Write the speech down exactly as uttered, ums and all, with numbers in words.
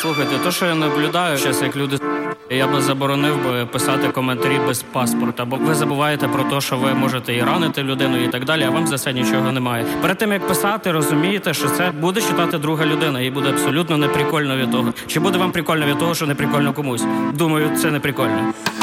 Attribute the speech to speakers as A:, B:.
A: Слухайте, то, що я наблюдаю зараз, як люди, я би заборонив би писати коментарі без паспорта, бо ви забуваєте про те, що ви можете і ранити людину і так далі, а вам за це нічого немає. Перед тим, як писати, розумієте, що це буде читати друга людина, і буде абсолютно неприкольно від того. Чи буде вам прикольно від того, що неприкольно комусь? Думаю, це не прикольно.